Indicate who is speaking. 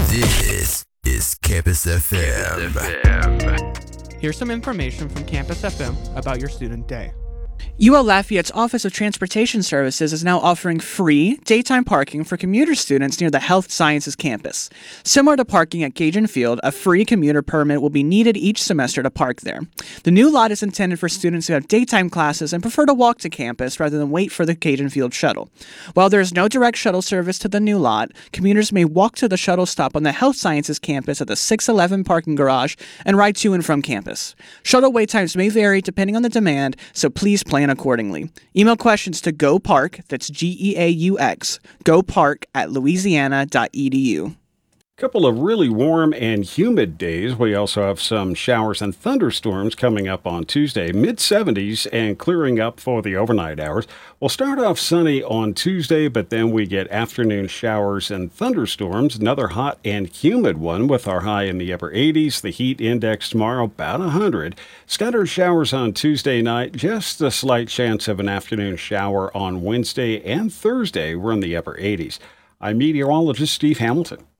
Speaker 1: This is Campus FM.
Speaker 2: Here's some information from Campus FM about your student day.
Speaker 3: UL Lafayette's Office of Transportation Services is now offering free daytime parking for commuter students near the Health Sciences campus. Similar to parking at Cajun Field, a free commuter permit will be needed each semester to park there. The new lot is intended for students who have daytime classes and prefer to walk to campus rather than wait for the Cajun Field shuttle. While there is no direct shuttle service to the new lot, commuters may walk to the shuttle stop on the Health Sciences campus at the 611 parking garage and ride to and from campus. Shuttle wait times may vary depending on the demand, so please plan accordingly. Email questions to GoPark, that's GEAUX, gopark@louisiana.edu.
Speaker 4: Couple of really warm and humid days. We also have some showers and thunderstorms coming up on Tuesday, mid-70s and clearing up for the overnight hours. We'll start off sunny on Tuesday, but then we get afternoon showers and thunderstorms. Another hot and humid one with our high in the upper 80s. The heat index tomorrow about 100. Scattered showers on Tuesday night. Just a slight chance of an afternoon shower on Wednesday and Thursday. We're in the upper 80s. I'm meteorologist Steve Hamilton.